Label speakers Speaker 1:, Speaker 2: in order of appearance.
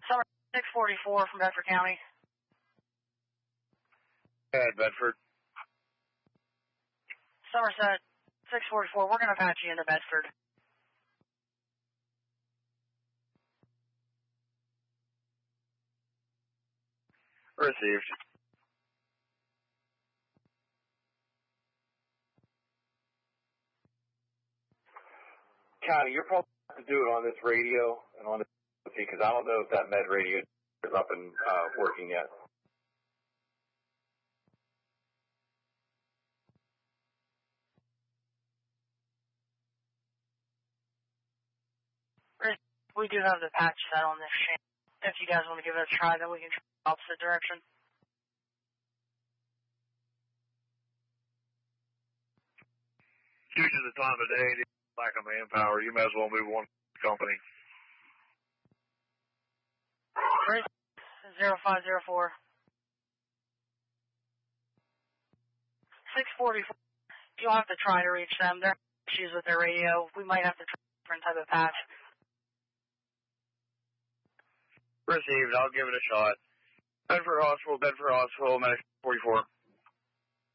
Speaker 1: Summer 644 from Bedford County.
Speaker 2: Bedford.
Speaker 1: Somerset 644, we're going to patch you into Bedford.
Speaker 2: Received. Connie, you're probably going to have to do it on this radio and on the because I don't know if that med radio is up and working yet.
Speaker 1: We do have the patch set on this channel. If you guys want to give it a try, then we can try the opposite direction.
Speaker 2: Due to the time of day, the lack of manpower, you may as well move on to the company.
Speaker 1: 0504. 644. You'll have to try to reach them. There are issues with their radio. We might have to try a different type of patch.
Speaker 2: Received. I'll give it a shot. Bedford Hospital, Medic 44.